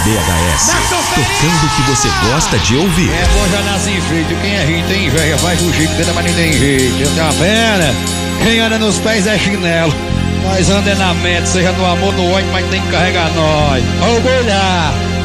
BHS, tocando o que você gosta de ouvir. É bom já nasce feito, quem é gente tem inveja, faz o jeito, tenta, mas não tem jeito. Eu tenho uma pena, quem anda nos pés é chinelo. Nós andamos na mente, seja no amor, no ódio, mas tem que carregar nós. Orgulhar.